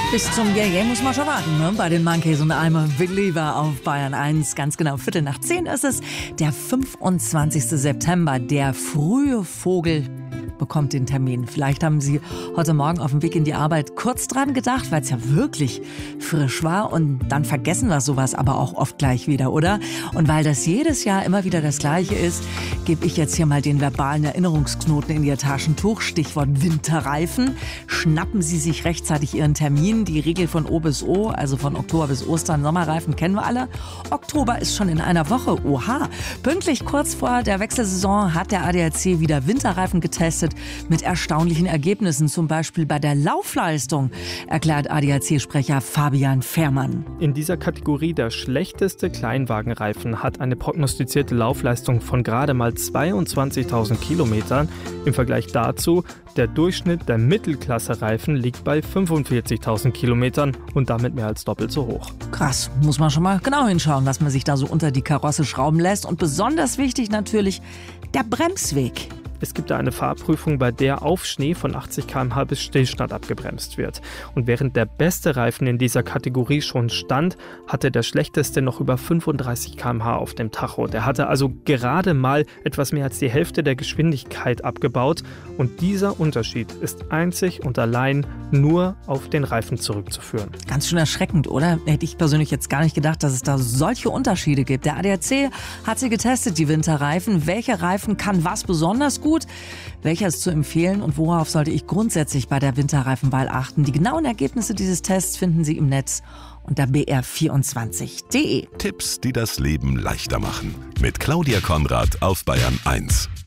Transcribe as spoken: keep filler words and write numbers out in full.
Bis zum Yeah Yeah muss man schon warten, ne? Bei den Monkeys und I'm a Believer auf Bayern eins. Ganz genau, Viertel nach zehn ist es. Der fünfundzwanzigste September, der frühe Vogel bekommt den Termin. Vielleicht haben Sie heute Morgen auf dem Weg in die Arbeit kurz dran gedacht, weil es ja wirklich frisch war. Und dann vergessen wir sowas aber auch oft gleich wieder, oder? Und weil das jedes Jahr immer wieder das Gleiche ist, gebe ich jetzt hier mal den verbalen Erinnerungsknoten in Ihr Taschentuch. Stichwort Winterreifen. Schnappen Sie sich rechtzeitig Ihren Termin. Die Regel von O bis O, also von Oktober bis Ostern, Sommerreifen kennen wir alle. Oktober ist schon in einer Woche. Oha! Pünktlich kurz vor der Wechselsaison hat der A D A C wieder Winterreifen getestet mit erstaunlichen Ergebnissen, zum Beispiel bei der Laufleistung, erklärt A D A C-Sprecher Fabian Fährmann. In dieser Kategorie der schlechteste Kleinwagenreifen hat eine prognostizierte Laufleistung von gerade mal zweiundzwanzigtausend Kilometern. Im Vergleich dazu, der Durchschnitt der Mittelklasse-Reifen liegt bei fünfundvierzigtausend Kilometern und damit mehr als doppelt so hoch. Krass, muss man schon mal genau hinschauen, was man sich da so unter die Karosse schrauben lässt. Und besonders wichtig natürlich der Bremsweg. Es gibt da eine Fahrprüfung, bei der auf Schnee von achtzig Kilometer pro Stunde bis Stillstand abgebremst wird. Und während der beste Reifen in dieser Kategorie schon stand, hatte der schlechteste noch über fünfunddreißig Kilometer pro Stunde auf dem Tacho. Der hatte also gerade mal etwas mehr als die Hälfte der Geschwindigkeit abgebaut. Und dieser Unterschied ist einzig und allein nur auf den Reifen zurückzuführen. Ganz schön erschreckend, oder? Hätte ich persönlich jetzt gar nicht gedacht, dass es da solche Unterschiede gibt. Der A D A C hat sie getestet, die Winterreifen. Welche Reifen kann was besonders gut? Gut. Welcher ist zu empfehlen und worauf sollte ich grundsätzlich bei der Winterreifenwahl achten? Die genauen Ergebnisse dieses Tests finden Sie im Netz unter b r vierundzwanzig punkt d e. Tipps, die das Leben leichter machen. Mit Claudia Konrad auf Bayern eins.